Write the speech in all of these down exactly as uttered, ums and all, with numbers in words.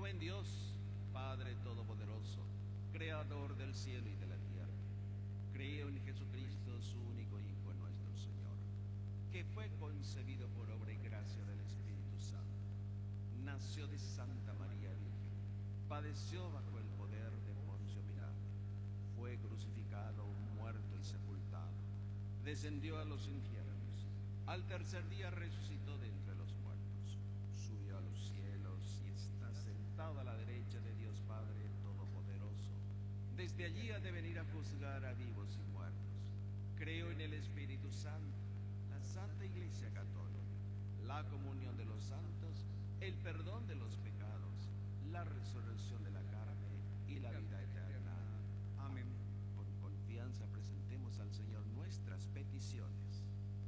Creo en Dios, Padre Todopoderoso, Creador del cielo y de la tierra. Creo en Jesucristo, su único Hijo, nuestro Señor, que fue concebido por obra y gracia del Espíritu Santo. Nació de Santa María Virgen, padeció bajo el poder de Poncio Pilato, fue crucificado, muerto y sepultado, descendió a los infiernos, al tercer día resucitó de entre los muertos, subió a los cielos y está sentado a la derecha de Dios Padre Todopoderoso. Desde allí ha de venir a juzgar a vivos y muertos. Creo en el Espíritu Santo, la Santa Iglesia Católica, la comunión de los santos, el perdón de los pecados, la resurrección de la carne y la vida eterna. Amén. Con confianza presentemos al Señor nuestras peticiones.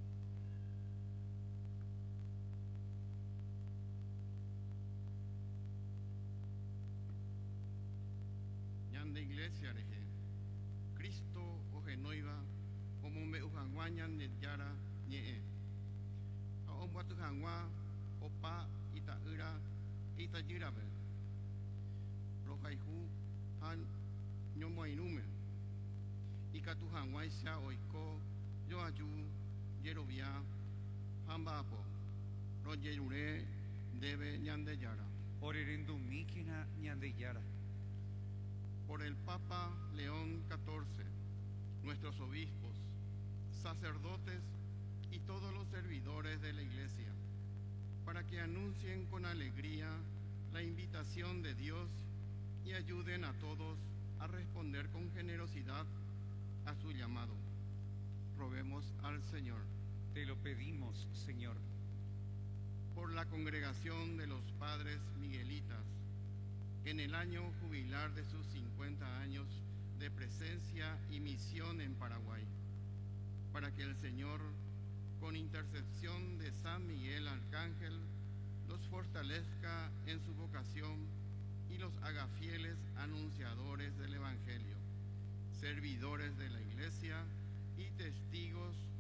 Ñande iglesia reje, Cristo oje noiva, como me ujanguañan de yara ñe. A ombuatu jangua, opa ita ira, ita yirabe. Rojaihu han ñomoinume. Ika tu jangwaisha oiko, yo ayu, yerovia, hambapo. Royerure debe ñande yara. Oririndu mikina ñande yara. Por el Papa León catorce, nuestros obispos, sacerdotes y todos los servidores de la Iglesia, para que anuncien con alegría la invitación de Dios y ayuden a todos a responder con generosidad a su llamado. Roguemos al Señor. Te lo pedimos, Señor. Por la congregación de los padres miguelitas, en el año jubilar de sus cincuenta años de presencia y misión en Paraguay, para que el Señor, con intercesión de San Miguel Arcángel, los fortalezca en su vocación y los haga fieles anunciadores del Evangelio, servidores de la Iglesia y testigos